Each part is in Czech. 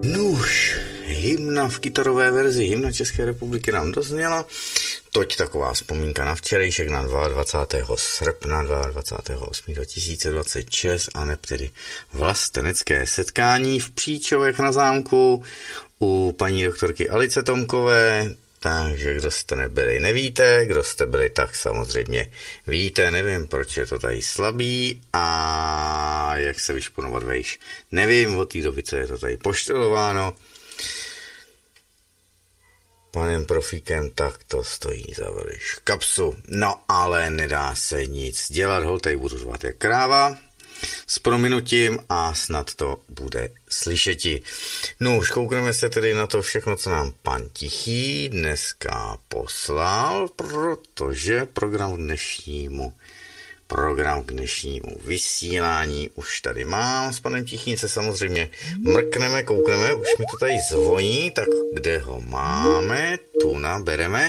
Nuž, hymna v kytarové verzi, hymna České republiky nám dozněla. Toť taková vzpomínka na včerejšek, na 22. srpna 28. 2026 a neb tedy vlastenecké setkání v Příčovech na zámku u paní doktorky Alice Tomkové. Takže kdo jste nebyli, nevíte, kdo jste byli, tak samozřejmě víte, nevím, proč je to tady slabý a jak se vyšponovat vejš. Nevím od té doby, co je to tady poštelováno panem profíkem, tak to stojí za veliš kapsu. No ale nedá se nic dělat, ho tady budu řvat jak kráva s prominutím a snad to bude slyšeti. No už koukneme se tedy na to všechno, co nám pan Tichý dneska poslal, protože program k dnešnímu vysílání už tady mám. S panem Tichým se samozřejmě mrkneme, koukneme, už mi to tady zvoní, tak kde ho máme? Tu nabereme.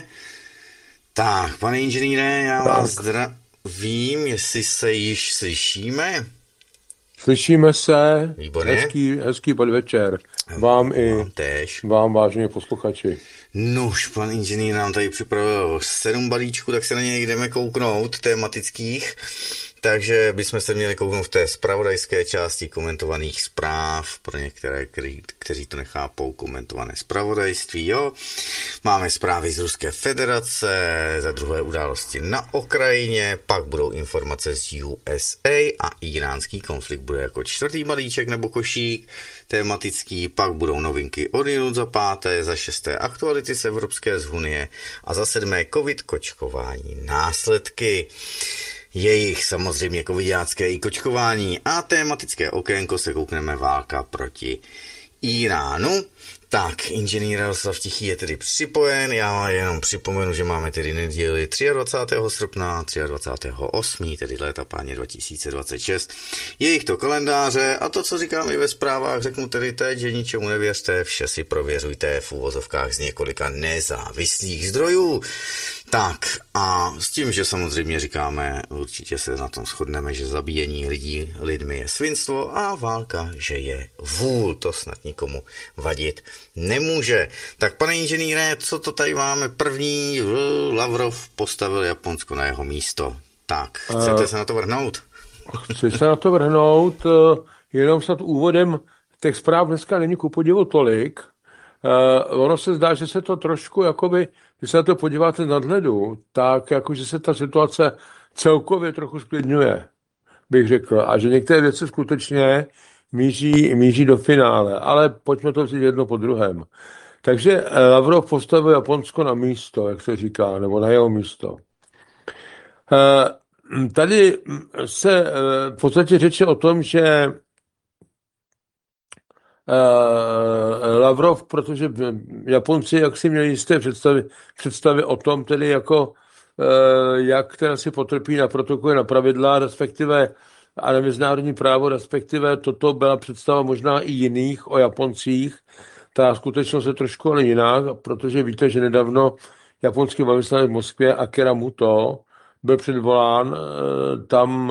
Tak, pane inženýre, já vás zdravím, jestli se již slyšíme. Slyšíme se. Výborně. Hezký podvečer. Vám i též. Vám, vážení posluchači. Nož, pan inženýr nám tady připravil 7 balíčků, tak se na něj jdeme kouknout, tematických. Takže bychom se měli kouknout v té zpravodajské části komentovaných zpráv, pro některé, kteří to nechápou, komentované zpravodajství, jo. Máme zprávy z Ruské federace, za druhé události na Ukrajině, pak budou informace z USA a iránský konflikt bude jako 4. balíček nebo košík tematický, pak budou novinky od jinut za 5., za 6. aktuality z Evropské unie a za 7. covid kočkování následky. Jejich samozřejmě covidácké i kočkování a tematické okénko se koukneme válka proti Iránu. Tak, inženýr Jaroslav Tichý je tedy připojen, já jenom připomenu, že máme tedy neděli 23. srpna, 23.8., tedy léta páně 2026. Jejich to kalendáře a to, co říkám i ve zprávách, řeknu tedy teď, že ničemu nevěřte, vše si prověřujte v úvozovkách z několika nezávislých zdrojů. Tak a s tím, že samozřejmě říkáme, určitě se na tom shodneme, že zabíjení lidmi je svinstvo a válka, že je vůl, to snad nikomu vadit nemůže. Tak pane inženýre, co to tady máme? První, Lavrov postavil Japonsko na jeho místo. Tak, chcete se na to vrhnout? Chci se na to vrhnout, jenom snad úvodem těch zpráv dneska není ku podivu tolik. Ono se zdá, že se to trošku, jakoby, když se na to podíváte nadhledu, tak jakože se ta situace celkově trochu sklidňuje, bych řekl. A že některé věci skutečně míří do finále. Ale pojďme to vzít jedno po druhém. Takže Lavrov postavil Japonsko na místo, jak se říká, nebo na jeho místo. Tady se v podstatě řeče o tom, že Lavrov, protože Japonci jak si měli jisté představy o tom, tedy jako jak teda si potrpí na protokoly, na pravidla, respektive a na mezinárodní právo, respektive toto byla představa možná i jiných o Japoncích. Ta skutečnost je trošku ale jiná, protože víte, že nedávno japonský velvyslanec v Moskvě Akira Muto byl předvolán tam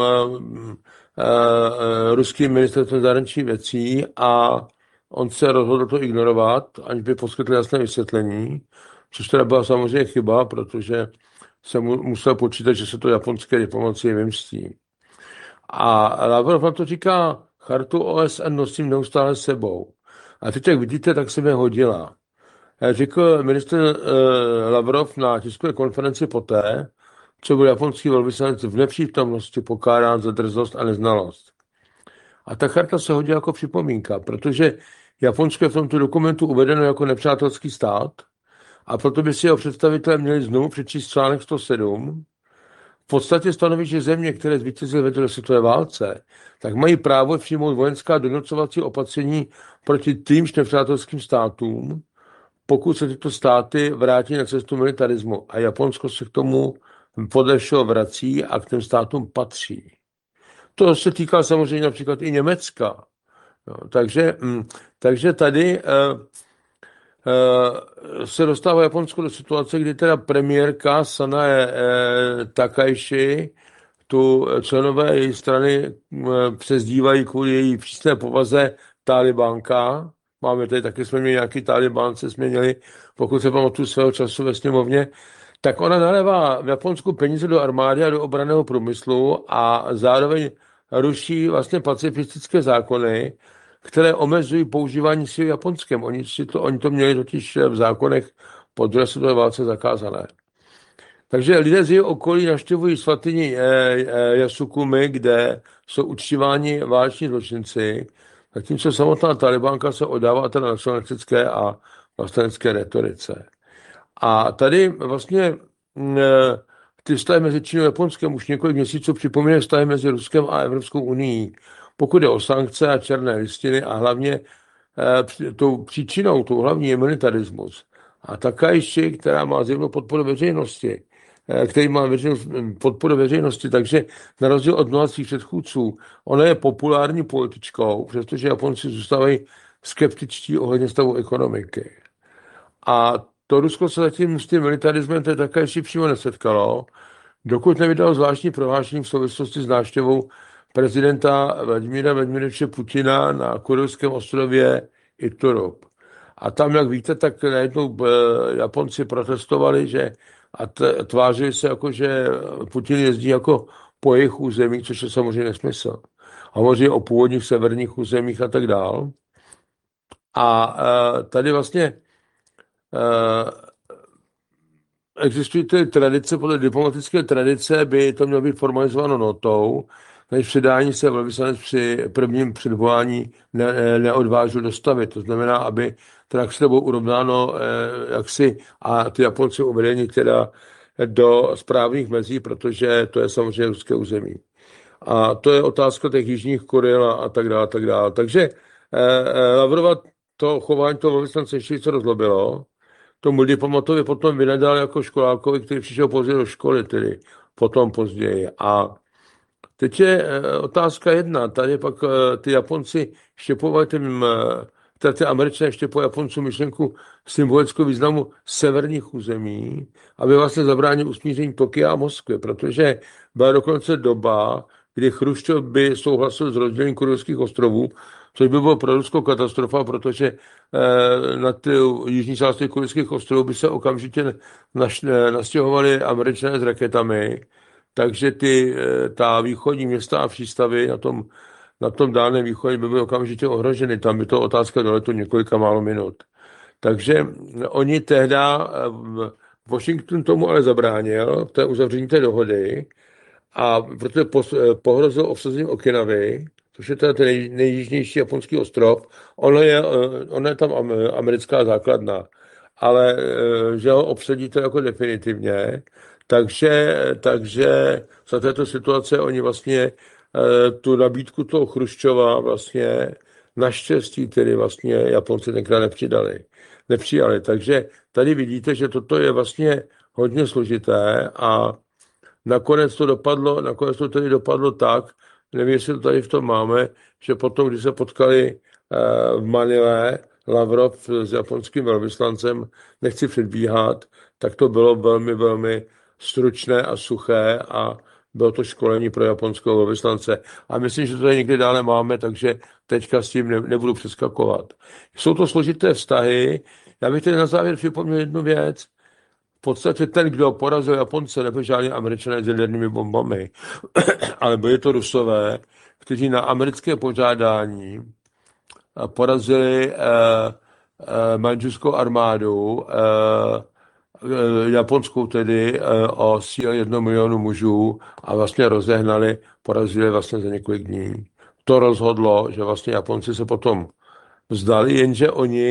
ruským ministerstvem zahraničních věcí a on se rozhodl to ignorovat, aniž by poskytl jasné vysvětlení, což teda byla samozřejmě chyba, protože se musel počítat, že se to japonské diplomacie vymstí. A Lavrov na to říká, chartu OSN nosím neustále sebou. A teď, jak vidíte, tak se mi hodila. Řekl ministr Lavrov na tiskové konferenci poté, co byl japonský velvyslanec v nepřítomnosti pokárán za drzost a neznalost. A ta charta se hodí jako připomínka, protože Japonsko je v tomto dokumentu uvedeno jako nepřátelský stát a proto by si jeho představitelé měli znovu přečíst článek 107. V podstatě stanoví, že země, které zvítězily ve druhé světové válce, tak mají právo přijmout vojenská donucovací opatření proti týmž nepřátelským státům, pokud se tyto státy vrátí na cestu militarismu. A Japonsko se k tomu podle všeho vrací a k těm státům patří. To se týká samozřejmě například i Německa. No, takže tady se dostává Japonsko do situace, kdy teda premiérka Sanae Takaishi, tu členové její strany přezdívají kvůli její přísné povaze Talibánka, máme tady taky, jsme měli nějaký Talibánce, jsme měli, pokud se pamatuju svého času ve sněmovně, tak ona nalévá v Japonsku peníze do armády a do obranného průmyslu a zároveň ruší vlastně pacifistické zákony, které omezují používání síly Japonskem. Oni to měli totiž v zákonech po druhé světové válce zakázané. Takže lidé z jeho okolí navštěvují svatyni Jasukumi, kde jsou uctíváni váleční zločinci, zatímco samotná Talibánka se oddává té nacionalistické a vlastenecké retorice. A tady vlastně ty vztahy mezi Čínou a Japonskem už několik měsíců připomínají vztahy mezi Ruskem a Evropskou unií. Pokud jde o sankce a černé listiny a hlavně tou příčinou, tou hlavní je militarismus. A Takaishi, která má zjevnou podporu veřejnosti, který má podporu veřejnosti, takže na rozdíl od mnoha svých předchůdců, ona je populární političkou, přestože Japonci zůstávají skeptičtí ohledně stavu ekonomiky. A to Rusko se zatím s tím militarismem to také ještě přímo nesetkalo, dokud nevydalo zvláštní prohlášení v souvislosti s návštěvou prezidenta Vladimíra Vladimiroviče Putina na Kurilském ostrově Iturup. A tam, jak víte, tak najednou Japonci protestovali, že a tvářili se jako, že Putin jezdí jako po jejich území, což je samozřejmě nesmysl. Hovoří o původních severních územích a tak dál. A tady vlastně existují ty tradice, podle diplomatické tradice by to mělo být formalizováno notou, než předání se velvyslanec při prvním předvolání neodvážil dostavit. To znamená, aby teda s tebou urovnáno jaksi a ty Japonci uvedení teda do správných mezí, protože to je samozřejmě ruské území. A to je otázka těch jižních Koril a tak dále, tak dále. Takže Lavrova to chování toho velvyslance ještě se rozlobilo. Tomu diplomatovi potom vynadal jako školákovi, který přišel později do školy, tedy potom později. A teď je otázka jedna. Tady pak ty Japonci štěpovali ty Američané štěpovali Japoncům myšlenku symbolického významu severních území, aby vlastně zabránili usmíření Tokia a Moskvy, protože byla dokonce doba, kdy Chruščov by souhlasil s rozdělením Kurilských ostrovů, což by bylo pro Rusko katastrofa, protože na ty jižní části Kurilských ostrovů by se okamžitě nastěhovali Američané s raketami, takže ta východní města a přístavy na tom dálném východě by byly okamžitě ohroženy. Tam by to otázka do letu několika málo minut. Takže oni tehda, Washington tomu ale zabránil, to je uzavření té dohody, a protože pohrozil obsazení Okinavy, což je ten nejjižnější japonský ostrov, ono je tam americká základna, ale že ho obsadíte jako definitivně, takže za této situace oni vlastně tu nabídku toho Chruščova vlastně naštěstí tedy vlastně Japonci tenkrát nepřijali. Takže tady vidíte, že toto je vlastně hodně složité a nakonec to tedy dopadlo tak, nevím, jestli to tady v tom máme, že potom, když se potkali v Manile Lavrov s japonským velvyslancem, nechci předbíhat, tak to bylo velmi, velmi stručné a suché a bylo to školení pro japonského velvyslance. A myslím, že to tady někde dále máme, takže teďka s tím nebudu přeskakovat. Jsou to složité vztahy. Já bych tady na závěr připomněl jednu věc. V podstatě ten, kdo porazil Japonce, nebyl žádný Američané s jadernými bombami, ale byli to Rusové, kteří na americké požádání porazili manžuskou armádu, japonskou tedy, o síle 1 milionu mužů a vlastně porazili vlastně za několik dní. To rozhodlo, že vlastně Japonci se potom vzdali, jenže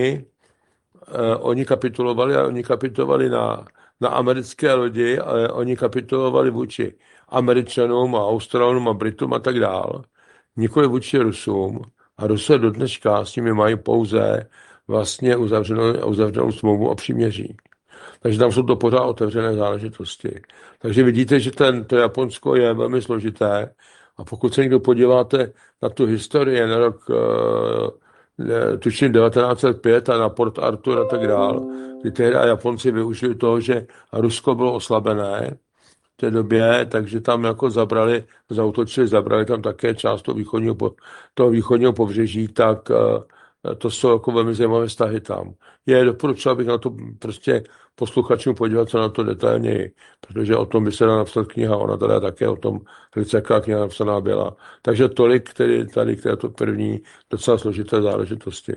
oni kapitulovali na americké lodi, ale oni kapitulovali vůči Američanům a Australanům a Britům a tak dál. Nikoli vůči Rusům. A Rusové do dneška s nimi mají pouze vlastně uzavřenou smlouvu o příměří. Takže tam jsou to pořád otevřené záležitosti. Takže vidíte, že to Japonsko je velmi složité. A pokud se někdo podíváte na tu historii, na rok tuším 1905 a na Port Arthur a tak dál, kdy tehdy Japonci využili toho, že Rusko bylo oslabené v té době, takže tam jako zabrali tam také část toho východního pobřeží, tak to jsou jako velmi zajímavé vztahy tam. Doporučil bych na to prostě posluchačům podívat se na to detailněji, protože o tom by se dala napsat kniha, ona teda také o tom jaká kniha napsaná byla. Takže tolik tedy tady k této první docela složité záležitosti.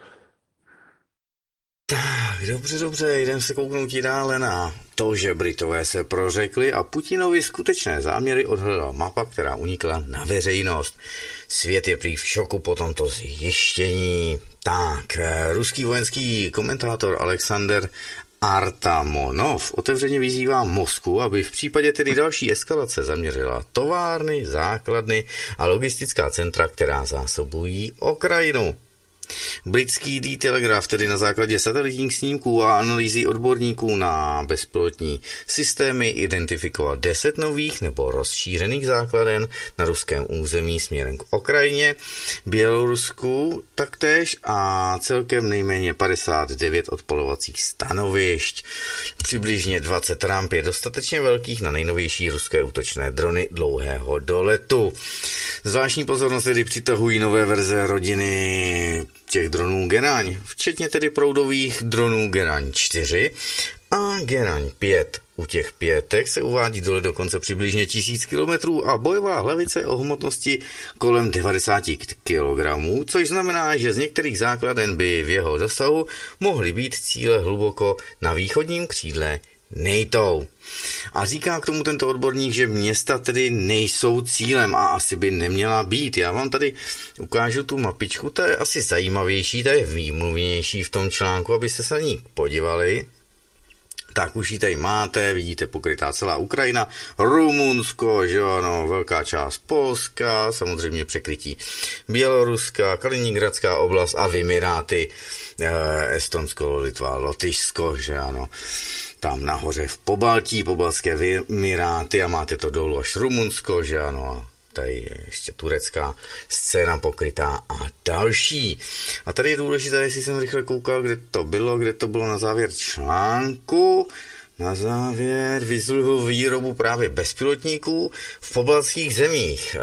Tak, dobře, jdem se kouknout i dále na to, že Britové se prořekli a Putinovi skutečné záměry odhalila mapa, která unikla na veřejnost. Svět je prý v šoku po tomto zjištění. Tak, ruský vojenský komentátor Alexander Artamonov otevřeně vyzývá Moskvu, aby v případě tedy další eskalace zaměřila továrny, základny a logistická centra, která zásobují Ukrajinu. Britský The Telegraph tedy na základě satelitních snímků a analýzy odborníků na bezpilotní systémy identifikoval 10 nových nebo rozšířených základen na ruském území směrem k Ukrajině, Bělorusku taktéž a celkem nejméně 59 odpalovacích stanovišť. Přibližně 20 ramp je dostatečně velkých na nejnovější ruské útočné drony dlouhého doletu. Zvláštní pozornost tedy přitahují nové verze rodiny těch dronů Geraň, včetně tedy proudových dronů Geraň 4 a Geraň 5. U těch pětek se uvádí dole dokonce přibližně 1000 km a bojová hlavice o hmotnosti kolem 90 kg, což znamená, že z některých základen by v jeho dosahu mohly být cíle hluboko na východním křídle NATO. A říká k tomu tento odborník, že města tedy nejsou cílem a asi by neměla být. Já vám tady ukážu tu mapičku, ta je asi zajímavější, ta je výmluvnější v tom článku, abyste se na ní podívali. Tak už ji tady máte, vidíte pokrytá celá Ukrajina, Rumunsko, že ano, velká část Polska, samozřejmě překrytí Běloruska, Kaliningradská oblast a Vymiráty, Estonsko, Litva, Lotyšsko, že ano. Tam nahoře v Pobaltí, pobaltské Vymiráty a máte to dolů až Rumunsko, že ano, tady je ještě turecká scéna pokrytá a další. A tady je důležité, jestli jsem rychle koukal, kde to bylo na závěr článku. Na závěr vyzdvihl výrobu právě bezpilotníků v pobaltských zemích,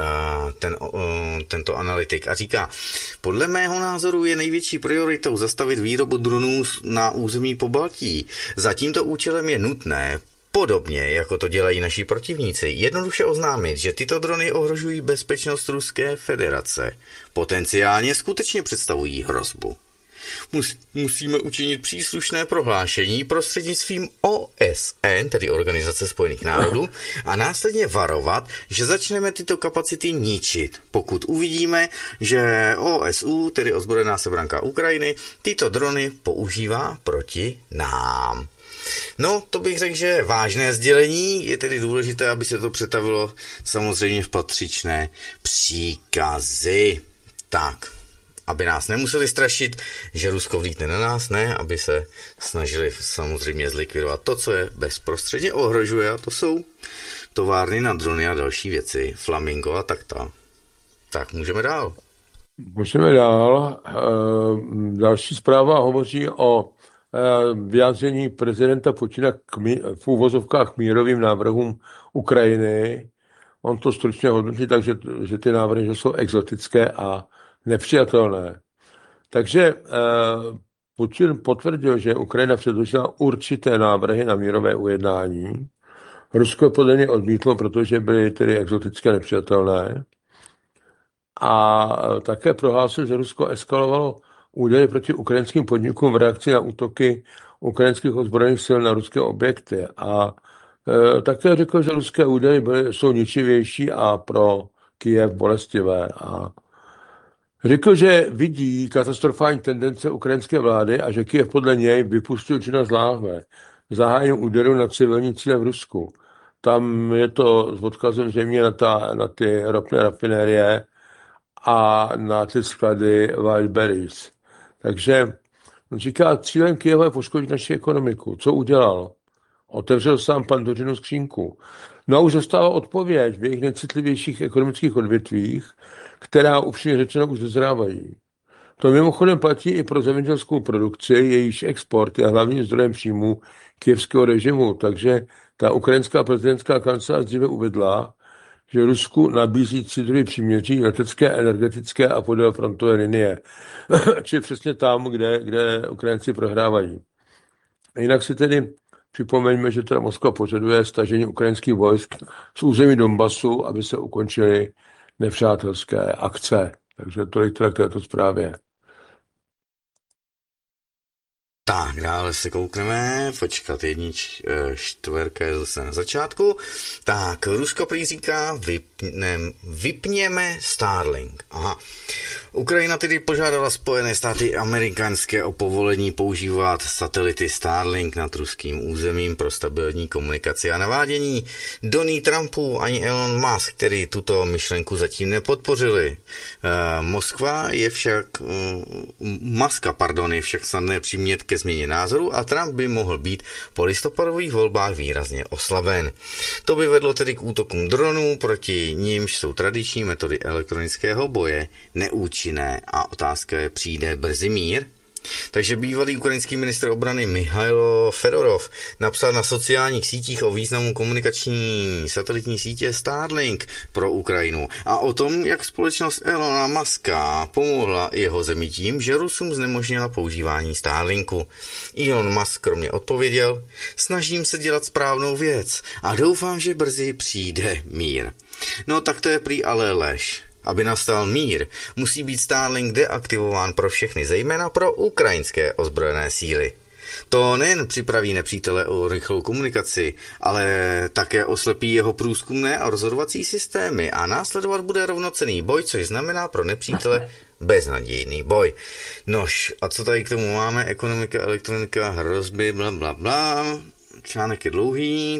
tento analytik, a říká, podle mého názoru je největší prioritou zastavit výrobu dronů na území Pobaltí. Za tímto účelem je nutné, podobně jako to dělají naši protivníci, jednoduše oznámit, že tyto drony ohrožují bezpečnost Ruské federace. Potenciálně skutečně představují hrozbu. Musíme učinit příslušné prohlášení prostřednictvím OSN, tedy Organizace spojených národů, a následně varovat, že začneme tyto kapacity ničit, pokud uvidíme, že OSU, tedy ozbrojená sebranka Ukrajiny, tyto drony používá proti nám. No, to bych řekl, že je vážné sdělení, je tedy důležité, aby se to přetavilo samozřejmě v patřičné příkazy. Tak, aby nás nemuseli strašit, že Rusko vlítne na nás, ne, aby se snažili samozřejmě zlikvidovat to, co je bezprostředně ohrožuje, a to jsou továrny na drony a další věci, Flamingo a takto. Tak můžeme dál. Můžeme dál. Další zpráva hovoří o vyjádření prezidenta Putina v úvozovkách mírovým návrhům Ukrajiny. On to stručně hodnotí tak, že ty návrhy že jsou exotické a nepřijatelné. Takže Putin potvrdil, že Ukrajina předložila určité návrhy na mírové ujednání. Rusko podle něj odmítlo, protože byly tedy exotické a nepřijatelné. A také prohlásil, že Rusko eskalovalo údaje proti ukrajinským podnikům v reakci na útoky ukrajinských ozbrojených sil na ruské objekty. A také řekl, že ruské údaje jsou ničivější a pro Kyjev bolestivé. A řekl, že vidí katastrofální tendence ukrajinské vlády a že Kyjev podle něj vypustil činnost láhve zahájením úderu na civilní cíle v Rusku. Tam je to s odkazem zřejmě na ty ropné rafinérie a na ty sklady Wildberries. Takže on říká, cílem Kyjeva je poškodit naši ekonomiku. Co udělal? Otevřel sám Pandořinu skřínku. No a už dostává odpověď v jejich nejcitlivějších ekonomických odvětvích, která upřímně řečeno už dozrávají. To mimochodem platí i pro zemědělskou produkci, jejíž export je hlavním zdrojem příjmu kyjevského režimu. Takže ta ukrajinská prezidentská kancelář dříve uvedla, že Rusku nabízí 3 druhy příměří: letecké, energetické a podélfrontové linie. Čili přesně tam, kde Ukrajinci prohrávají. Jinak si tedy připomeňme, že teda Moskva požaduje stažení ukrajinských vojsk z území Donbasu, aby se ukončily nepřátelské akce. Takže tolik teda k této zprávě. Tak, dále se koukneme, počkat, čtverka je zase na začátku. Tak, Rusko prý říká, vypněme Starlink. Aha. Ukrajina tedy požádala Spojené státy americké o povolení používat satelity Starlink nad ruským územím pro stabilní komunikaci a navádění. Donald Trumpu ani Elon Musk, který tuto myšlenku zatím nepodpořili. Muska je však snadné přimět ke změně názoru a Trump by mohl být po listopadových volbách výrazně oslaben. To by vedlo tedy k útokům dronů, proti nímž jsou tradiční metody elektronického boje neúčinné. A otázka je, přijde brzy mír? Takže bývalý ukrajinský ministr obrany Mihailo Fedorov napsal na sociálních sítích o významu komunikační satelitní sítě Starlink pro Ukrajinu a o tom, jak společnost Elona Muska pomohla jeho zemi tím, že Rusům znemožnila používání Starlinku. Elon Musk kromě odpověděl: snažím se dělat správnou věc a doufám, že brzy přijde mír. No tak to je prý ale lež. Aby nastal mír, musí být Starlink deaktivován pro všechny, zejména pro ukrajinské ozbrojené síly. To nejen připraví nepřítele o rychlou komunikaci, ale také oslepí jeho průzkumné a rozhodovací systémy a následovat bude rovnocenný boj, což znamená pro nepřítele beznadějný boj. Nož, a co tady k tomu máme? Ekonomika, elektronika, hrozby, blablabla. Článek je dlouhý.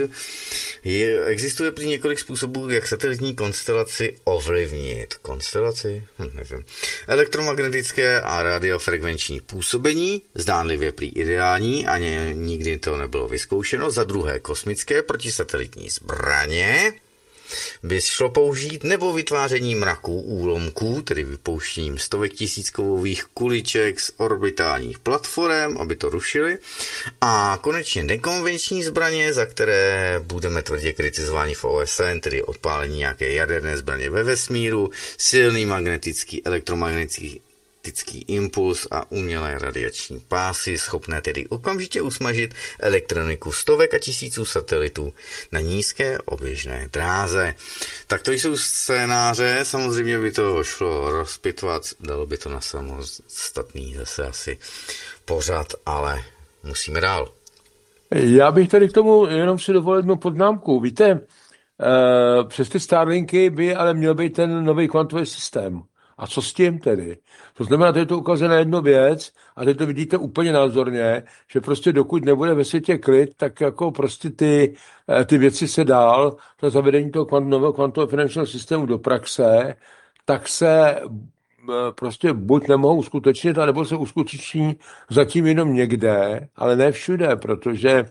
Existuje prý několik způsobů, jak satelitní konstelaci ovlivnit. Konstelaci? Nevím. Elektromagnetické a radiofrekvenční působení, zdánlivě prý ideální, ani nikdy to nebylo vyzkoušeno. Za druhé kosmické protisatelitní zbraně by šlo použít, nebo vytváření mraků úlomků, tedy vypouštěním stovek tisíckových kuliček z orbitálních platform, aby to rušili. A konečně nekonvenční zbraně, za které budeme tvrdě kritizováni v OSN, tedy odpálení nějaké jaderné zbraně ve vesmíru, silný magnetický, elektromagnetický impuls a umělé radiační pásy, schopné tedy okamžitě usmažit elektroniku stovek a tisíců satelitů na nízké oběžné dráze. Tak to jsou scénáře, samozřejmě by to šlo rozpitvat, dalo by to na samostatný zase asi pořad, ale musíme dál. Já bych tady k tomu jenom si dovolil jednu poznámku. Víte, přes ty Starlinky by ale měl být ten nový kvantový systém. A co s tím tedy? To znamená, že to ukazuje na jednu věc a teď to vidíte úplně názorně, že prostě dokud nebude ve světě klid, tak jako prostě ty věci se dál, to zavedení toho nového kvantového finančního systému do praxe, tak se prostě buď nemohou uskutečnit, anebo se uskuteční zatím jenom někde, ale ne všude, protože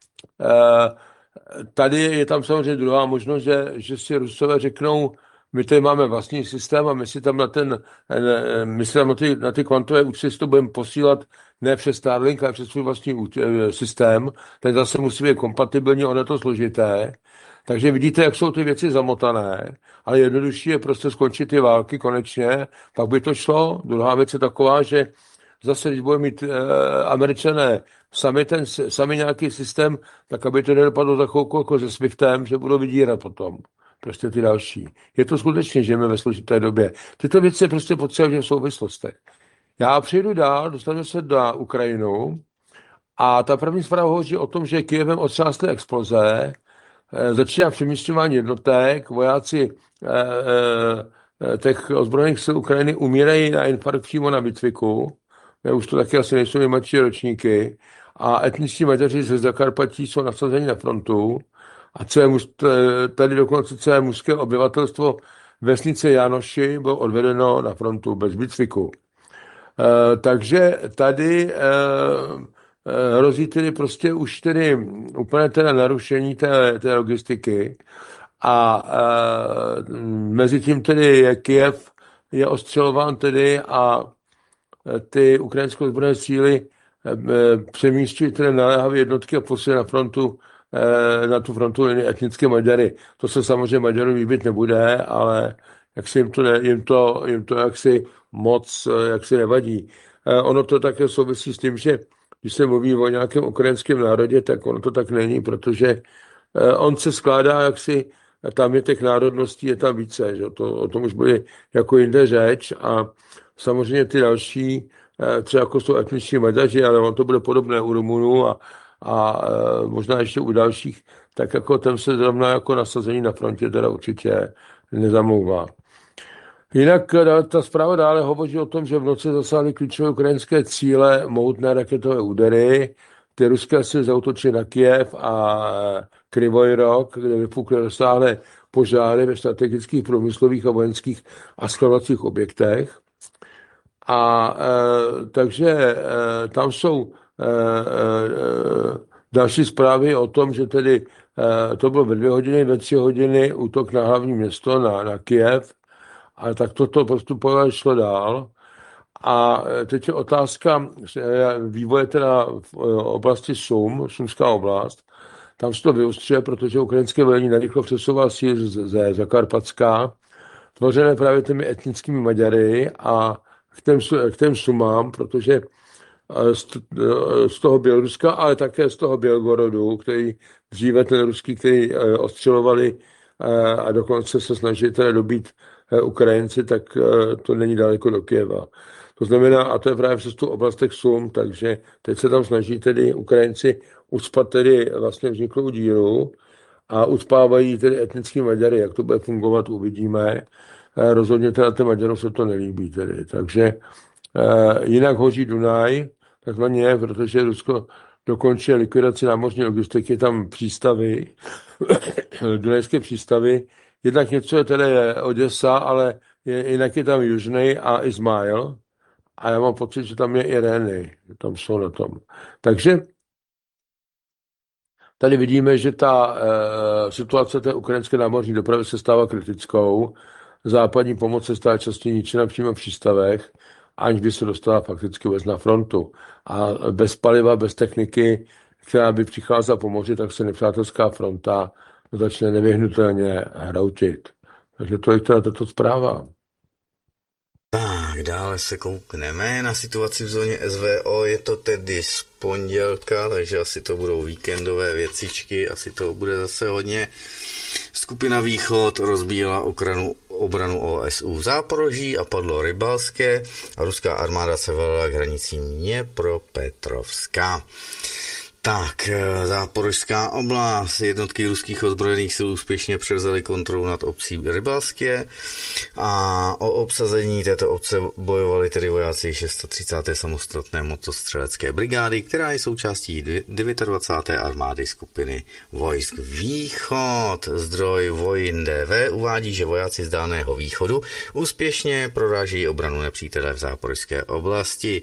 tady je tam samozřejmě druhá možnost, že si Rusové řeknou, my tady máme vlastní systém a my si tam na ty kvantové účty to budeme posílat ne přes Starlink, ale přes svůj vlastní systém. Tady zase musí být kompatibilní, ono je to složité. Takže vidíte, jak jsou ty věci zamotané, ale jednodušší je prostě skončit ty války konečně, pak by to šlo. Druhá věc je taková, že zase, když budou mít Američané sami nějaký systém, tak aby to nedopadlo za chvilku jako se Swiftem, že budou vydírat potom. Prostě ty další. Je to skutečně, že žijeme ve složité době. Tyto věci je prostě potřebujeme v souvislostech. Já přejdu dál, dostanu se do Ukrajinu a ta první zpráva hovoří o tom, že Kyjevem otřásly exploze, začíná přemísťování jednotek, vojáci těch ozbrojených sil Ukrajiny umírají na infarkt přímo na Bitviku, už to taky asi nejsou nejmladší ročníky, a etničtí Maďaři ze Zakarpatí jsou nasazeni na frontu. A tady dokonce celé mužské obyvatelstvo vesnice Janoši bylo odvedeno na frontu bez výcviku. Takže tady hrozí tedy prostě už tedy úplně teda narušení té logistiky a mezi tím tedy Kyjev je ostřelován tedy a ty ukrajinské ozbrojené síly přemísťují tedy naléhavé jednotky a posílají na frontu na tu frontu linii etnické Maďary. To se samozřejmě Maďarům líbit nebude, ale jak si jim to jaksi moc jaksi nevadí. Ono to také souvisí s tím, že když se mluví o nějakém ukrajinském národě, tak ono to tak není, protože on se skládá jaksi, tam je těch národností, je tam více, že? O tom už bude jako jinde řeč a samozřejmě ty další, třeba jako jsou etniční Maďaři, ale on to bude podobné u Rumunů a možná ještě u dalších, tak jako ten se zrovna jako nasazení na frontě teda určitě nezamlouvá. Jinak ta zpráva dále hovoří o tom, že v noci zasáhly klíčové ukrajinské cíle mohutné raketové údery. Ty ruské síly zaútočily na Kyjev a Kryvoj Rog, kde vypukly rozsáhlé požáry ve strategických průmyslových a vojenských a skladovacích objektech. A takže tam jsou další zprávy o tom, že tedy to bylo ve 2 hodiny, ve 3 hodiny útok na hlavní město, na Kyjev, ale tak toto postupovat šlo dál. A teď je otázka vývoje teda v oblasti Šumská oblast. Tam se to vyostřuje, protože ukrajinské velení narychlo přesouvá síly ze Zakarpatská, tvořené právě těmi etnickými Maďary a k těm Sumám, protože z toho Běloruska, ale také z toho Bělgorodu, který dříve ten ruský, který ostřelovali a dokonce se snažili teda dobít Ukrajinci, tak to není daleko do Kyjeva. To znamená, a to je právě přes tu oblastech Sum, takže teď se tam snaží tedy Ukrajinci ucpat tedy vlastně vzniklou díru a ucpávají tedy etnický Maďary. Jak to bude fungovat, uvidíme. Rozhodně teda těm Maďarům se to nelíbí tedy. Takže jinak hoří Dunaj, takzvaně, protože Rusko dokončí likvidaci námořní logistiky, tam přístavy, dunajské přístavy. Jednak něco je tedy Oděsa, ale jinak je tam Južnej a Izmail. A já mám pocit, že tam je i Reny, tam jsou na tom. Takže tady vidíme, že ta situace té ukrajinské námořní dopravy se stává kritickou. Západní pomoc se stává častěji ničena přímo v přístavech, aniž by se dostala fakticky vůbec na frontu. A bez paliva, bez techniky, která by přicházela po moři, tak se nepřátelská fronta začne nevyhnutelně hroutit. Takže to je teda tato zpráva. Tak, dále se koukneme na situaci v zóně SVO, je to tedy z pondělka, takže asi to budou víkendové věcičky, asi to bude zase hodně. Skupina Východ rozbíjela obranu OSU v Záporoží a padlo Rybalské a ruská armáda se velila k hranicím Dněpropetrovská. Tak, Záporožská oblast, jednotky ruských ozbrojených sil úspěšně převzaly kontrolu nad obcí Rybalské a o obsazení této obce bojovali tedy vojáci 630. samostatné motostřelecké brigády, která je součástí 29. armády skupiny vojsk Východ. Zdroj Vojin DV uvádí, že vojáci z Dálného východu úspěšně prorážejí obranu nepřítele v Záporožské oblasti.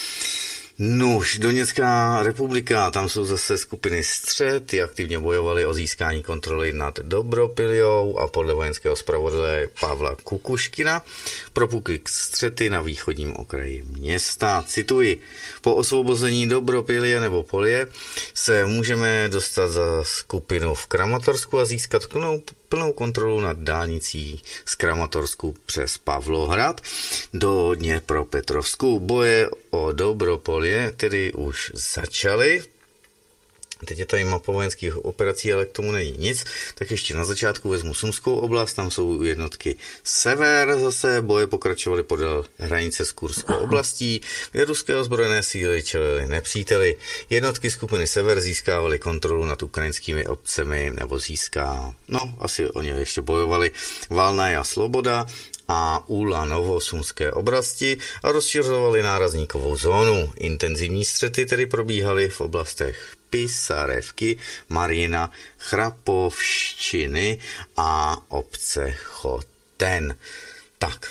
Nuž, Doněcká republika, tam jsou zase skupiny Střet, ty aktivně bojovali o získání kontroly nad Dobropiljou a podle vojenského zpravodaje Pavla Kukuškina propukly střety na východním okraji města. Cituji, po osvobození Dobropilje nebo Polje se můžeme dostat za skupinu v Kramatorsku a získat plnou kontrolu nad dálnicí z Kramatorsku přes Pavlohrad do Dněpropetrovsku. Boje o Dobropolje tedy už začaly. Teď je tady mapa vojenských operací, ale k tomu není nic. Tak ještě na začátku vezmu Sumskou oblast, tam jsou jednotky Sever zase, boje pokračovaly podél hranice s Kurskou oblastí, kde ruské ozbrojené síly čelily nepříteli. Jednotky skupiny Sever získávaly kontrolu nad ukrajinskými obcemi, nebo asi oni ještě bojovali, Valnaja Sloboda a Ulanovo Sumské oblasti a rozšiřovali nárazníkovou zónu. Intenzivní střety tedy probíhaly v oblastech Pisarevky, Marina, Chrapovštiny a obce Choten. Tak.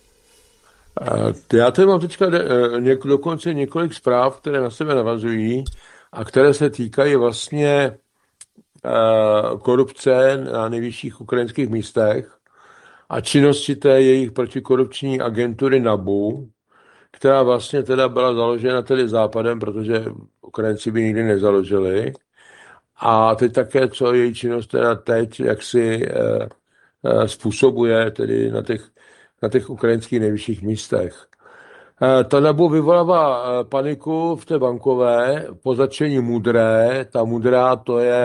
Já tady mám teďka dokonce několik zpráv, které na sebe navazují a které se týkají vlastně korupce na nejvyšších ukrajinských místech a činnosti té jejich protikorupční agentury NABU, která vlastně teda byla založena tedy Západem, protože Ukrajinci by nikdy nezaložili. A teď také, co její činnost teda teď, jak si způsobuje tedy na těch ukrajinských nejvyšších místech. Ta NABU vyvolává paniku v té bankové po začení Mudré. Ta Mudrá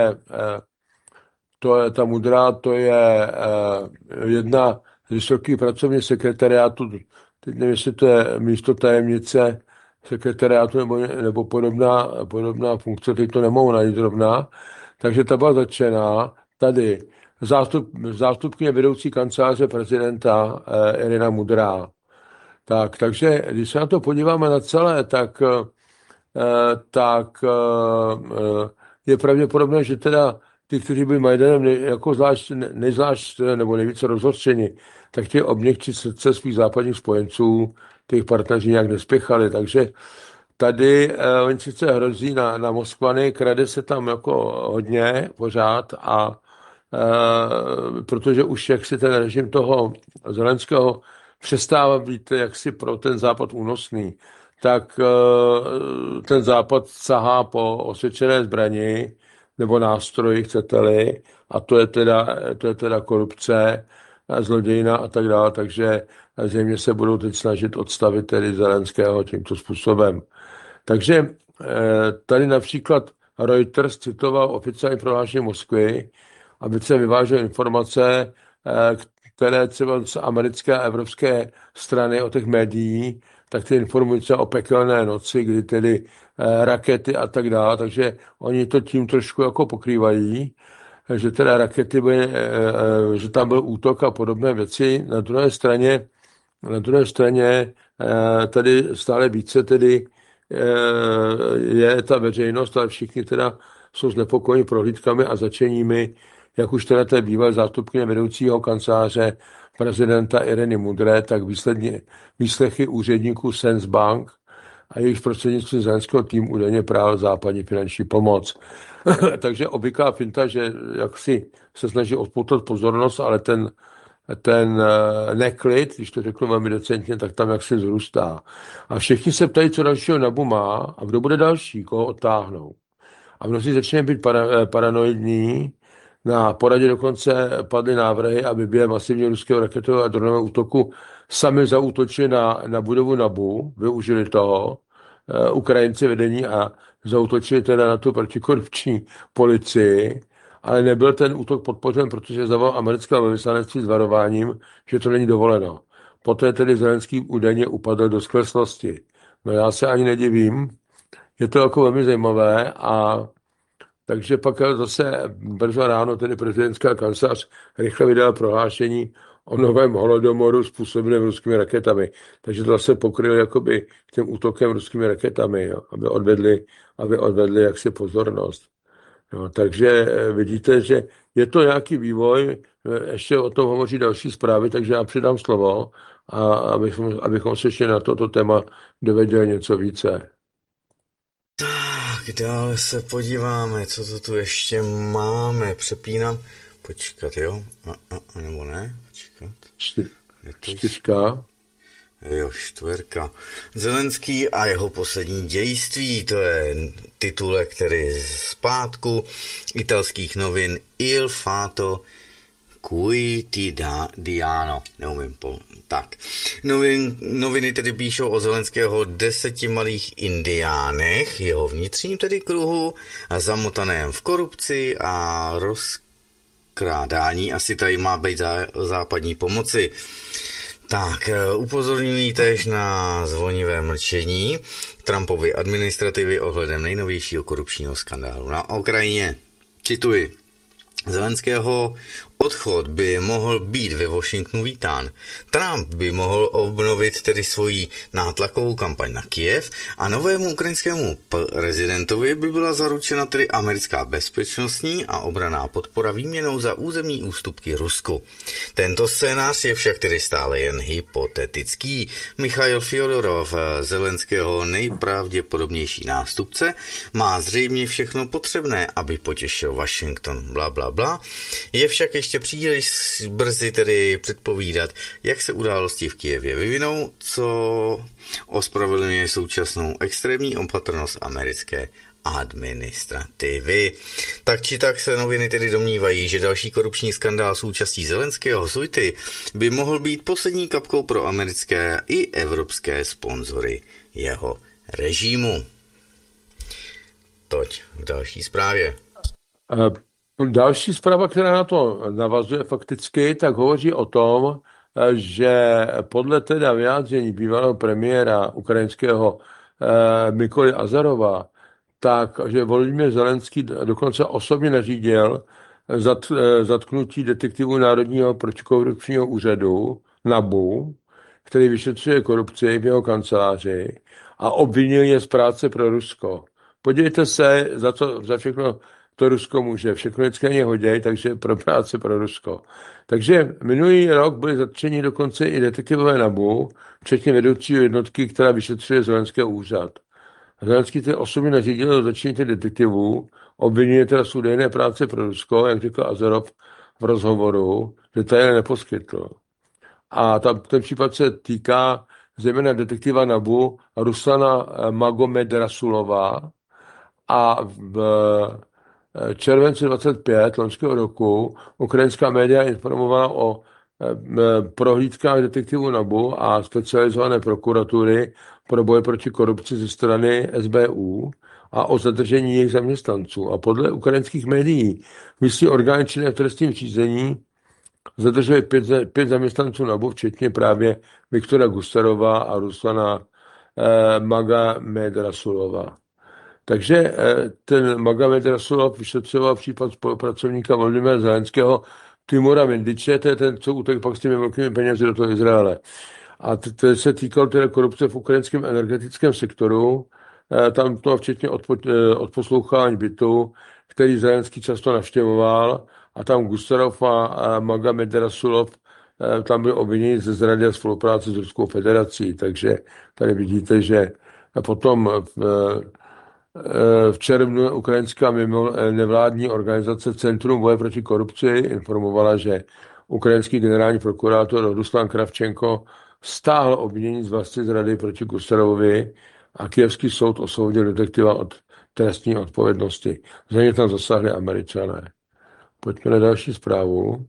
to je jedna z vysokých pracovních sekretariátů, teď nevím, jestli to je místo tajemnice sekretariátu nebo podobná funkce, teď to nemohu najít zrovna. Takže ta byla začená tady zástupkyně vedoucí kanceláře prezidenta Irina Mudrá. Takže když se na to podíváme na celé, tak je pravděpodobné, že teda ty, kteří byli Majdanem jako nejzvlášť nebo nejvíce rozhořčeni, tak chtějí obměkčit srdce svých západních spojenců, těch partneři nějak nespěchali. Takže tady oni sice hrozí na Moskvany, krade se tam jako hodně pořád protože už jaksi ten režim toho Zelenského přestává být jaksi pro ten západ únosný, tak ten západ sahá po osvědčené zbrani nebo nástroji, chcete-li, a to je teda korupce, zlodějina a tak dále, takže zřejmě se budou teď snažit odstavit tedy Zelenského tímto způsobem. Takže tady například Reuters citoval oficiální prohlášení Moskvy, aby se vyvážely informace, které třeba z americké a evropské strany od těch médií, tak ty informují o pekelné noci, kdy tedy rakety a tak dále, takže oni to tím trošku jako pokrývají, že teda rakety byly, že tam byl útok a podobné věci. Na druhé straně tady stále více tedy je ta veřejnost, ale všichni teda jsou znepokojeni prohlídkami a začeními, jak už teda té bývalé zástupkyně vedoucího kanceláře prezidenta Iriny Mudré, tak výslechy úředníků Sense Bank a jejich prostřednictvím Zelenského týmu údajně právě západní finanční pomoc. Takže obvyklá finta, že jak si se snaží odpoutat pozornost, ale ten neklid, když to řeknu velmi decentně, tak tam jak se zrůstá. A všichni se ptají, co dalšího NABU má a kdo bude další, koho odtáhnou. A mnozí začínají být paranoidní. Na poradě dokonce padly návrhy, aby během masivního ruského raketového a dronového útoku sami zaútočili na budovu NABU, využili toho, Ukrajinci vedení a zaútočili teda na tu protikorupční policii, ale nebyl ten útok podpořen, protože zavolal americké velvyslanectví s varováním, že to není dovoleno. Poté tedy Zelenský údajně upadl do sklesnosti. No já se ani nedivím, je to jako velmi zajímavé a takže pak zase brzo ráno tedy prezidentská kancelář rychle vydala prohlášení o novém holodomoru způsobeném ruskými raketami. Takže to zase pokryl jakoby tím útokem ruskými raketami, jo, aby odvedli jaksi pozornost. Jo, takže vidíte, že je to nějaký vývoj, ještě o tom hovoří další zprávy, takže já přidám slovo, a abychom se ještě na toto téma dověděli něco více. Tak, dále se podíváme, co to tu ještě máme. Přepínám. Počkat, jo? Nebo ne? Počkat. Čtyřka. Jo, čtverka. Zelenský a jeho poslední dějství, to je titulek, který z pátku italských novin Il Fatto Quotidiano. Neumím tak. Noviny tedy píšou o Zelenského 10 malých indiánech, jeho vnitřním tedy kruhu, a zamotaném v korupci a rozkrádání. Asi tady má být západní pomoci. Tak, upozorňují též na zvonivé mlčení Trumpovy administrativy ohledem nejnovějšího korupčního skandálu na Ukrajině. Cituji. Zelenského odchod by mohl být ve Washingtonu vítán. Trump by mohl obnovit tedy svoji nátlakovou kampaň na Kyjev a novému ukrajinskému prezidentovi by byla zaručena tedy americká bezpečnostní a obranná podpora výměnou za územní ústupky Rusku. Tento scénář je však tedy stále jen hypotetický. Michail Fjodorov, Zelenského nejpravděpodobnější nástupce, má zřejmě všechno potřebné, aby potěšil Washington, bla, bla, bla. Je však ještě ještě příliš brzy tedy předpovídat, jak se události v Kyjevě vyvinou, co ospravedlňuje současnou extrémní opatrnost americké administrativy. Tak či tak se noviny tedy domnívají, že další korupční skandál s účastí Zelenského svity by mohl být poslední kapkou pro americké i evropské sponzory jeho režimu. Toť v další zprávě. Další zpráva, která na to navazuje fakticky, tak hovoří o tom, že podle teda vyjádření bývalého premiéra ukrajinského Mykoly Azarova, takže Volodymyr Zelenský dokonce osobně nařídil zatknutí detektivů Národního protikorupčního úřadu NABU, který vyšetřuje korupci v jeho kanceláři a obvinil je z práce pro Rusko. Podívejte se, za všechno to Rusko může. Všechno vždycky hodí, takže pro práce pro Rusko. Takže minulý rok byli zatčeni dokonce i detektivové NABU, včetně vedoucího jednotky, která vyšetřuje Zelenský úřad. Zelenský tedy osobně nařídil začení těch detektivů, obvinuje teda z údajné práce pro Rusko, jak řekl Azarov v rozhovoru, že to je neposkytl. A ten případ se týká zejména detektiva NABU Ruslana Magomedrasulova a v červenci 25 loňského roku ukrajinská média informovala o prohlídkách detektivů NABU a specializované prokuratury pro boj proti korupci ze strany SBU a o zadržení jejich zaměstnanců. A podle ukrajinských médií místní orgány činné v trestním řízení zadrželi 5 zaměstnanců NABU, včetně právě Viktora Gusarova a Ruslana Magomedrasulova. Takže ten Magomedrasulov vyšetřoval případ spolupracovníka Volodymyra Zelenského Timura Mindiče, to je ten, co utek pak s těmi velkými penězi do toho Izraele. A to se týkalo tedy korupce v ukrajinském energetickém sektoru, tam to včetně odposlouchání bytu, který Zelenský často navštěvoval, a tam Gusarov a Magomedrasulov tam byli obviněni ze zrady a spolupráce s Ruskou federací. Takže tady vidíte, že potom v červnu ukrajinská nevládní organizace Centrum boje proti korupci informovala, že ukrajinský generální prokurátor Ruslan Kravčenko stáhl obvinění z vlastní zrady proti Gusarovovi a kyjevský soud osvobodil detektiva od trestní odpovědnosti. Za ně tam zasáhli Američané. Pojďme na další zprávu.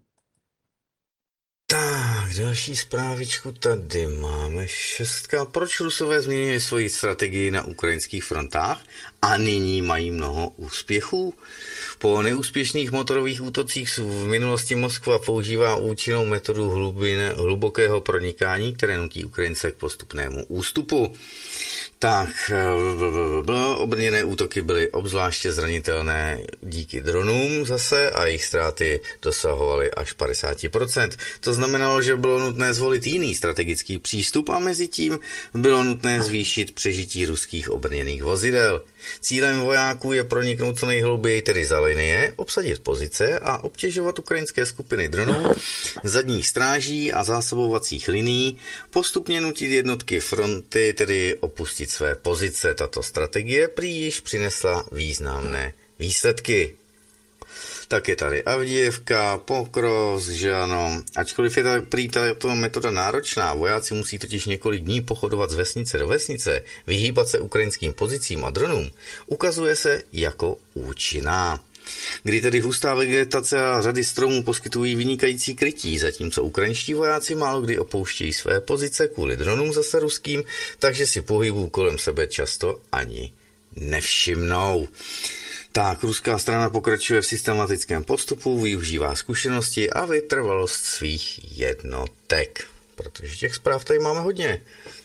Tak, další zprávičku tady máme. 6. Proč Rusové změnili svoji strategii na ukrajinských frontách a nyní mají mnoho úspěchů? Po neúspěšných motorových útocích v minulosti Moskva používá účinnou metodu hlubokého pronikání, které nutí Ukrajince k postupnému ústupu. Tak, obrněné útoky byly obzvláště zranitelné díky dronům zase a jejich ztráty dosahovaly až 50%. To znamenalo, že bylo nutné zvolit jiný strategický přístup a mezi tím bylo nutné zvýšit přežití ruských obrněných vozidel. Cílem vojáků je proniknout co nejhlouběji tedy za linie, obsadit pozice a obtěžovat ukrajinské skupiny dronů, zadních stráží a zásobovacích linií, postupně nutit jednotky fronty, tedy opustit své pozice. Tato strategie prý již přinesla významné výsledky. Tak je tady Avdijevka, Pokros, že ano. Ačkoliv je prý tato metoda náročná, vojáci musí totiž několik dní pochodovat z vesnice do vesnice, vyhýbat se ukrajinským pozicím a dronům, ukazuje se jako účinná. Kdy tedy hustá vegetace a řady stromů poskytují vynikající krytí, zatímco ukrajinští vojáci málo kdy opouštějí své pozice kvůli dronům zase ruským, takže si pohybů kolem sebe často ani nevšimnou. Tak, ruská strana pokračuje v systematickém postupu, využívá zkušenosti a vytrvalost svých jednotek. Protože těch zpráv tady máme hodně.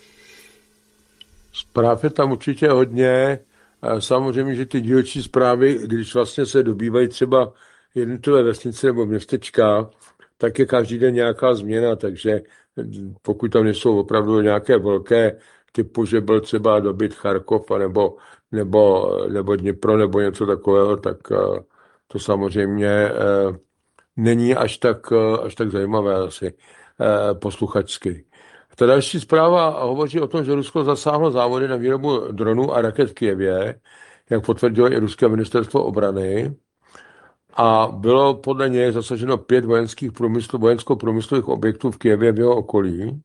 Zpráv je tam určitě hodně. Samozřejmě, že ty dílčí zprávy, když vlastně se dobývají třeba jednotlivé vesnice nebo městečka, tak je každý den nějaká změna, takže pokud tam nejsou opravdu nějaké velké typu, že byl třeba dobyt Charkov nebo Dnipro nebo něco takového, tak to samozřejmě není až tak zajímavé asi posluchačsky. Ta další zpráva hovoří o tom, že Rusko zasáhlo závody na výrobu dronů a raket v Kyjevě, jak potvrdilo i ruské ministerstvo obrany. a bylo podle něj zasaženo 5 vojensko-průmyslových objektů v Kyjevě v jeho okolí.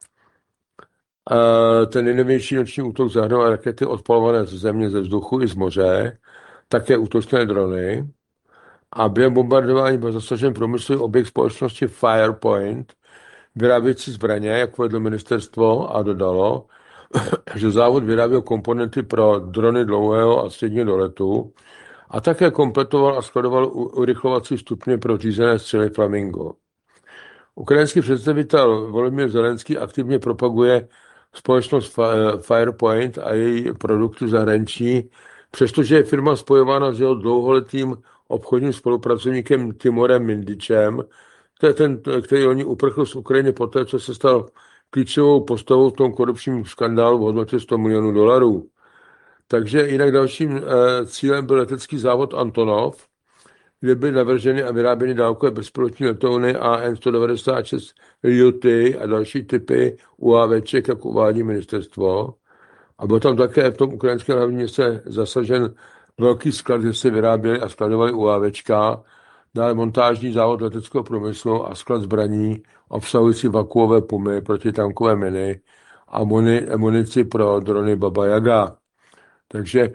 Ten nejnovější noční útok zahrnul rakety odpalované ze země, ze vzduchu i z moře, také útočné drony. A během bombardování byl zasažen průmyslový objekt společnosti Firepoint, vyrábějící zbraně, jak uvedlo ministerstvo, a dodalo, že závod vyráběl komponenty pro drony dlouhého a středního doletu a také kompletoval a skladoval urychlovací stupně pro řízené střely Flamingo. Ukrajinský představitel Volodymyr Zelenský aktivně propaguje společnost Firepoint a její produkty v zahraničí, přestože je firma spojována s jeho dlouholetým obchodním spolupracovníkem Timorem Mindičem, to je ten, který loni uprchl z Ukrajiny poté, co se stal klíčovou postavou v tom korupčním skandálu v hodnotě 100 milionů dolarů. Takže jinak dalším cílem byl letecký závod Antonov, kde byly navrženy a vyráběny dálkové bezpilotní letouny AN-196 Ryuty a další typy UAVček, jak uvádí ministerstvo. A byl tam také v tom ukrajinském hlavním městě zasažen velký sklad, kde se vyráběly a skladovaly UAVčka, dále montážní závod leteckého průmyslu a sklad zbraní obsahující vakuové pumy, protitankové miny a munici pro drony Baba Yaga. Takže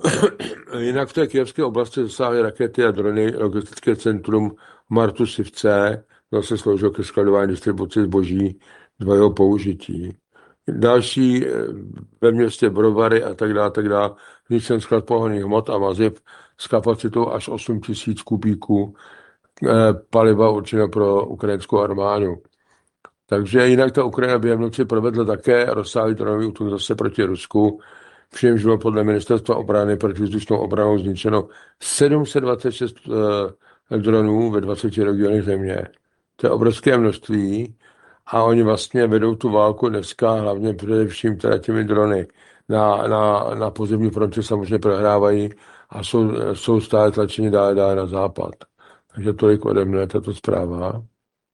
jinak v té kyjevské oblasti zasáhly rakety a drony logistické centrum Martusivce, kde se sloužilo ke skladování distribuci zboží dvojího použití. Další ve městě Brovary a tak dále, zničen sklad pohonných hmot a maziv s kapacitou až 8 000 kubíků paliva určeného pro ukrajinskou armádu. Takže jinak ta Ukrajina během noci provedla také rozsáhlý dronový útok zase proti Rusku, přičemž bylo podle ministerstva obrany protivzdušnou obranou zničeno 726 dronů ve 20 regionech země. To je obrovské množství a oni vlastně vedou tu válku dneska, hlavně především teda těmi drony. Na pozemní frontě samozřejmě prohrávají a jsou stále tlačeni dále na západ. Takže tolik ode mne tato zpráva.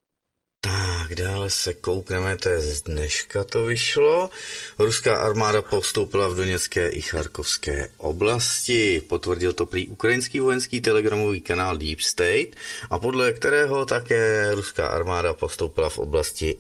Tak, dále se koukneme, to je z dneška to vyšlo. Ruská armáda postoupila v Doněcké i Charkovské oblasti. Potvrdil to prý ukrajinský vojenský telegramový kanál Deep State, a podle kterého také ruská armáda postoupila v oblasti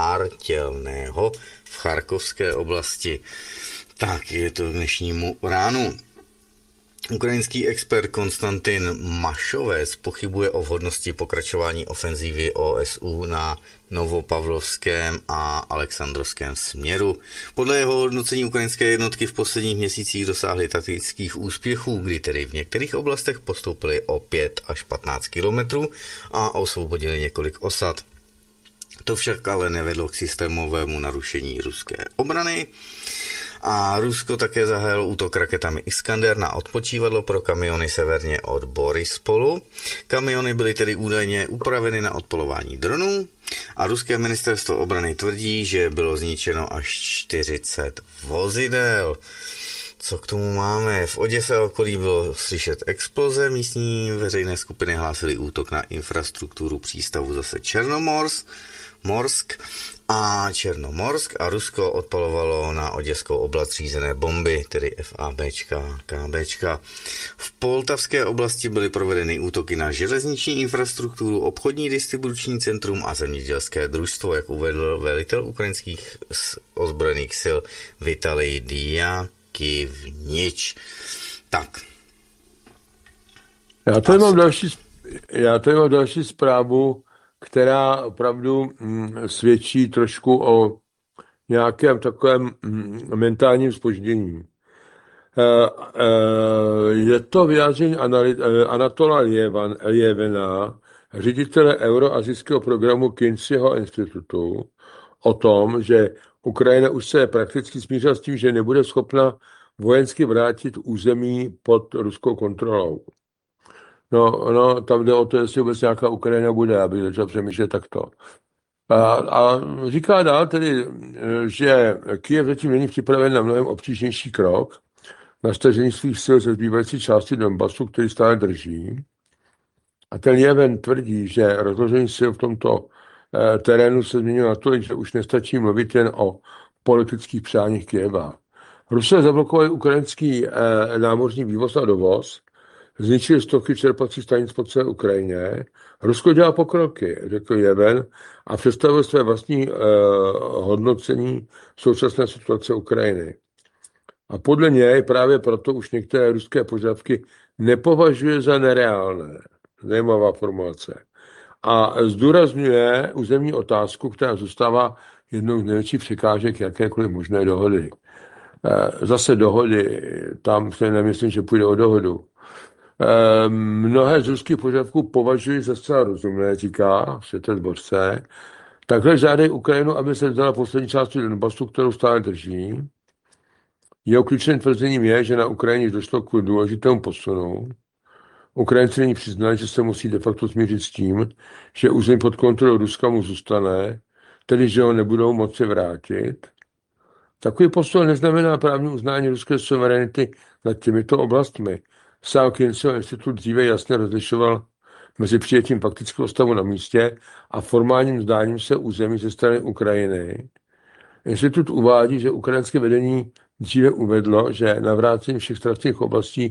Artělného v Charkovské oblasti. Tak, je to k dnešnímu ránu. Ukrajinský expert Konstantin Mašovec pochybuje o vhodnosti pokračování ofenzívy OSU na Novopavlovském a Alexandrovském směru. Podle jeho hodnocení ukrajinské jednotky v posledních měsících dosáhly taktických úspěchů, kdy tedy v některých oblastech postoupily o 5 až 15 kilometrů a osvobodili několik osad. To však ale nevedlo k systémovému narušení ruské obrany. A Rusko také zahájilo útok raketami Iskander na odpočívadlo pro kamiony severně od Borispolu. Kamiony byly tedy údajně upraveny na odpolování dronů a ruské ministerstvo obrany tvrdí, že bylo zničeno až 40 vozidel. Co k tomu máme? V Oděse a okolí bylo slyšet exploze, místní veřejné skupiny hlásily útok na infrastrukturu přístavu zase Černomorsk a Rusko odpalovalo na oděskou oblast řízené bomby, tedy FABčka, KBčka. V Poltavské oblasti byly provedeny útoky na železniční infrastrukturu, obchodní distribuční centrum a zemědělské družstvo, jak uvedl velitel ukrajinských ozbrojených sil Vitalij Diakivnič. Tak. Já tady mám další zprávu, která opravdu svědčí trošku o nějakém takovém mentálním zpoždění. Je to vyjádření Anatola Ljevena, ředitele euroazijského programu Kinseyho institutu, o tom, že Ukrajina už se prakticky smířila s tím, že nebude schopna vojensky vrátit území pod ruskou kontrolou. No, tam jde o to, jestli vůbec nějaká Ukrajina bude, aby začal přemýšlet takto. A říká dál tedy, že Kyjev zatím není připraven na mnohem obtížnější krok na stažení svých sil ze zbývající části Donbasu, který stále drží. A ten Jeven tvrdí, že rozložení sil v tomto terénu se změnilo natolik, že už nestačí mluvit jen o politických přáních Kyjeva. Rusové zablokovali ukrajinský námořní vývoz a dovoz, zničili stovky čerpacích stanic po celé Ukrajině. Rusko dělá pokroky, řekl Jeven a představil své vlastní hodnocení současné situace Ukrajiny. A podle něj právě proto už některé ruské požadavky nepovažuje za nereálné. Zajímavá formulace. A zdůrazňuje územní otázku, která zůstává jednou z největších překážek jakékoliv možné dohody. Zase dohody, tam se nemyslím, že půjde o dohodu. Mnohé z ruských požadavků považuji za zcela rozumné, říká Světozborce. Takhle žádají Ukrajinu, aby se vzdala poslední části Donbasu, kterou stále drží. Jeho klíčovým tvrzením je, že na Ukrajině došlo k důležitému posunu. Ukrajinci nyní přiznali, že se musí de facto smířit s tím, že území pod kontrolou Ruska mu zůstane, tedy že ho nebudou moci vrátit. Takový posun neznamená právní uznání ruské suverenity nad těmito oblastmi. Sám Kinseyho institut dříve jasně rozlišoval mezi přijetím faktického stavu na místě a formálním vzdáním se území ze strany Ukrajiny. Institut uvádí, že ukrajinské vedení dříve uvedlo, že navrácení všech ztracených oblastí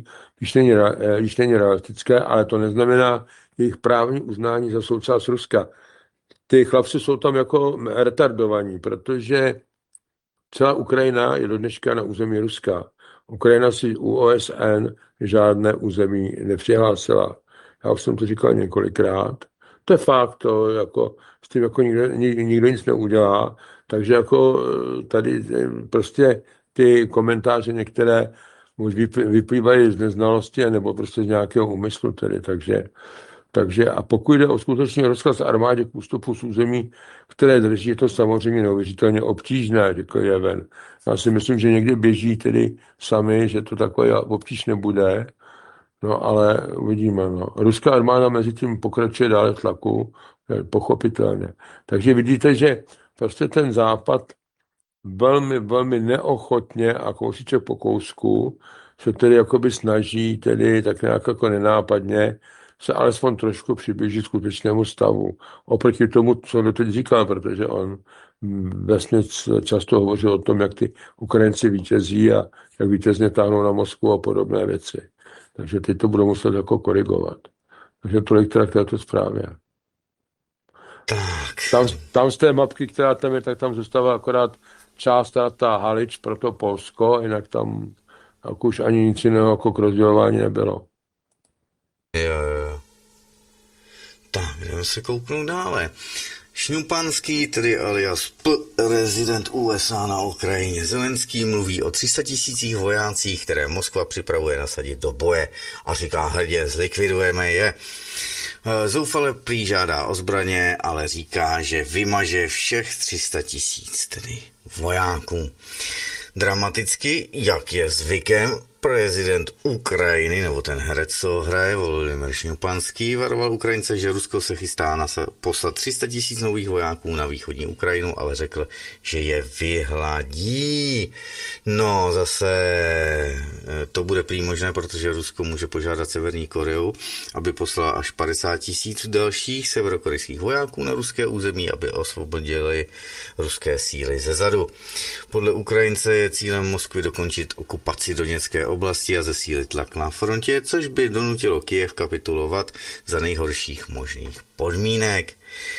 již není realistické, ale to neznamená jejich právní uznání za součást Ruska. Ty chlapci jsou tam jako retardovaní, protože celá Ukrajina je do dneška na území Ruska. Ukrajina si u OSN žádné území nepřihlásila. Já už jsem to říkal několikrát. To je fakt, to jako, s tím jako nikdo nic neudělá. Takže jako tady prostě ty komentáře některé už vyplývají z neznalosti nebo prostě z nějakého úmyslu tedy, takže a pokud jde o skutečný rozkaz armádě k ústupu z území, které drží, je to samozřejmě neuvěřitelně obtížné, řekl Jeven. Já si myslím, že někdy běží tedy sami, že to takové obtíž nebude, no ale uvidíme. No. Ruská armáda mezi tím pokračuje dále v tlaku, pochopitelně. Takže vidíte, že prostě ten západ velmi, velmi neochotně a kousíček po kousku se tedy jakoby snaží tedy tak nějak jako nenápadně se alespoň trošku přiblížit skutečnému stavu. Oproti tomu, co doteď říkal, protože on vesměs často hovořil o tom, jak ty Ukrajinci vítězí a jak vítězně táhnou na Moskvu a podobné věci. Takže teď to budou muset jako korigovat. Takže tolik teda k této zprávě. Tak. Tam z té mapky, která tam je, tak tam zůstává akorát část ta Halič pro to Polsko, jinak tam jako už ani nic jiného jako k rozdělování nebylo. Jo. Tak, jdeme se kouknout dále. Šňupanský, tedy alias prezident USA na Ukrajině. Zelenský mluví o 300 000 vojácích, které Moskva připravuje nasadit do boje a říká hrdě, zlikvidujeme je. Zoufale prý žádá o zbraně, ale říká, že vymaže všech 300 000 tedy vojáků. Dramaticky, jak je zvykem, prezident Ukrajiny, nebo ten herec, co hraje, Volodymyr Šňupanský, varoval Ukrajince, že Rusko se chystá poslat 300 000 nových vojáků na východní Ukrajinu, ale řekl, že je vyhladí. No, zase to bude prý možné, protože Rusko může požádat Severní Koreu, aby poslala až 50 000 dalších severokorejských vojáků na ruské území, aby osvobodili ruské síly zezadu. Podle Ukrajince je cílem Moskvy dokončit okupaci Doněcké oblasti a zesílit tlak na frontě, což by donutilo Kyjev kapitulovat za nejhorších možných podmínek.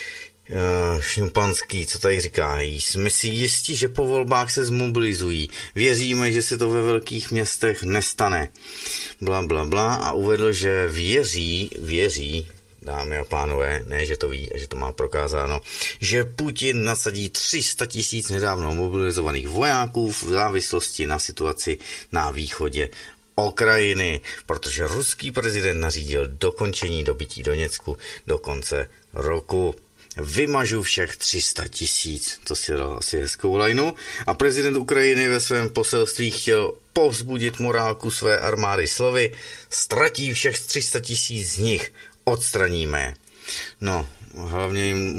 Šňupanský, co tady říká? Jsme si jistí, že po volbách se zmobilizují. Věříme, že se to ve velkých městech nestane. Bla, bla, bla. A uvedl, že věří, dámy a pánové, ne, že to ví a že to má prokázáno, že Putin nasadí 300 000 nedávno mobilizovaných vojáků v závislosti na situaci na východě Ukrajiny, protože ruský prezident nařídil dokončení dobytí Doněcku do konce roku. Vymažu všech 300 000, to si dal asi hezkou lajnu. A prezident Ukrajiny ve svém poselství chtěl povzbudit morálku své armády slovy, ztratí všech 300 000 z nich, odstraníme. No, hlavně jim